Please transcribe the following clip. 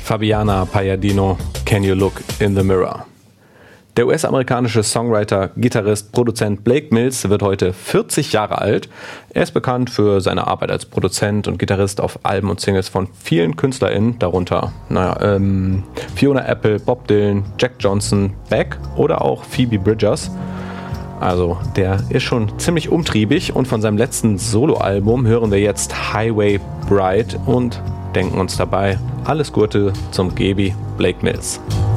Fabiana Palladino, Can You Look in the Mirror? Der US-amerikanische Songwriter, Gitarrist, Produzent Blake Mills wird heute 40 Jahre alt. Er ist bekannt für seine Arbeit als Produzent und Gitarrist auf Alben und Singles von vielen KünstlerInnen, darunter Fiona Apple, Bob Dylan, Jack Johnson, Beck oder auch Phoebe Bridgers. Also der ist schon ziemlich umtriebig und von seinem letzten Soloalbum hören wir jetzt Highway Bride und denken uns dabei alles Gute zum Gebi Blake Mills.